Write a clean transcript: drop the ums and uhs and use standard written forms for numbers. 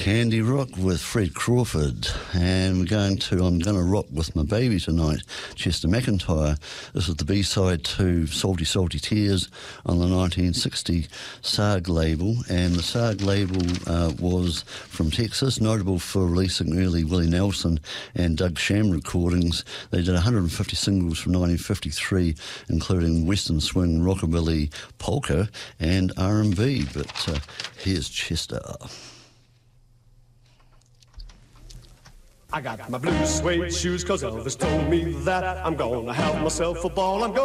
Candy Rock with Fred Crawford, and I'm going to rock with my baby tonight, Chester McIntyre. This is the B-side to Salty Salty Tears on the 1960 Sarg label, and the Sarg label was from Texas, notable for releasing early Willie Nelson and Doug Sham recordings. They did 150 singles from 1953, including Western Swing, Rockabilly, Polka and R&B, but here's Chester. I got my blue suede shoes 'cause Elvis told me that I'm gonna have myself a ball. I'm gonna